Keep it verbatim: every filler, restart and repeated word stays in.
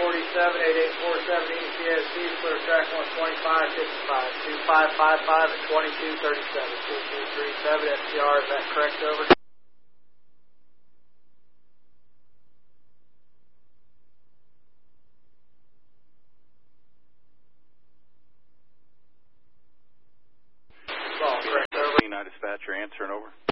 forty-seven, eight eight four seven E C S C, clear track one twenty-five fifty-five, two five five five and twenty-two thirty-seven, two two three seven F T R, is that correct, over? United Dispatcher answering, over.